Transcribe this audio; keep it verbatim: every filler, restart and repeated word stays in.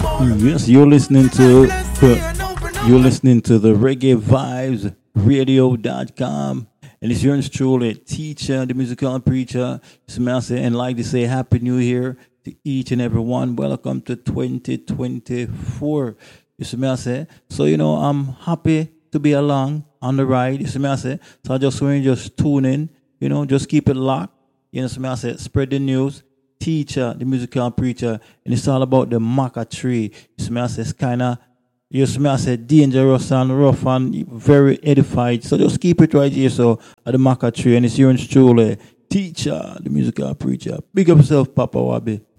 Yes, you're listening to you're listening to the Reggae Vibes Radio dot com. And it's yours truly, teacher, the musical preacher. Smasi, and like to say Happy New Year to each and every one. Welcome to twenty twenty-four. You see me I say? So you know I'm happy to be along on the ride. You see me I say? So I just want you to just tune in, you know, just keep it locked. You know, so I said, spread the news. Teacher, the musical preacher, and it's all about the maca tree. You see me I say, it's kind of, you see me I say, dangerous and rough and very edified. So just keep it right here. So at the maca tree, and it's yours truly, teacher, the musical preacher. Big up yourself, Papa Wabi.